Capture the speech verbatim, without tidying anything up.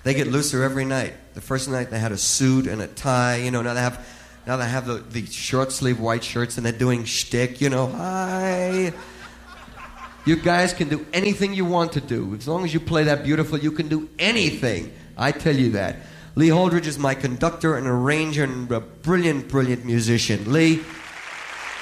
They get looser every night. The first night they had a suit and a tie. You know, now they have, now they have the, the short sleeve white shirts and they're doing shtick. You know, hi. You guys can do anything you want to do. As long as you play that beautiful, you can do anything. I tell you that. Lee Holdridge is my conductor and arranger and a brilliant, brilliant musician. Lee.